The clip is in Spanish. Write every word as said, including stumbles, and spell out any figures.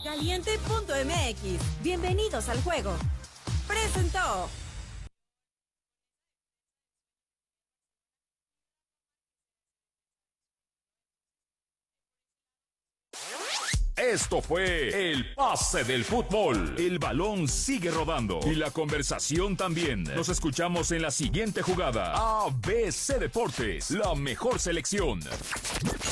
Caliente punto m x. Bienvenidos al juego. Presentó. Esto fue el pase del fútbol. El balón sigue rodando y la conversación también. Nos escuchamos en la siguiente jugada. A B C Deportes, la mejor selección.